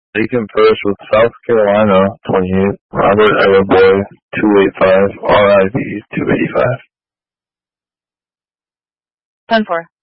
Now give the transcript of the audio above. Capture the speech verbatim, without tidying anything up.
Lincoln First with South Carolina, twenty-eight. Robert Everboy, two eighty-five. R I V, two eighty-five. ten four.